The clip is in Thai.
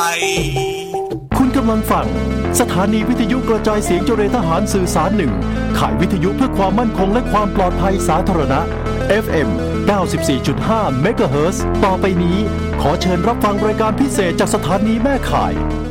คุณกำลังฟังสถานีวิทยุกระจายเสียงเจริญทหารสื่อสาร1ข่ายวิทยุเพื่อความมั่นคงและความปลอดภัยสาธารณะ FM 94.5 เมกะเฮิรตซ์ต่อไปนี้ขอเชิญรับฟังรายการพิเศษจากสถานีแม่ข่าย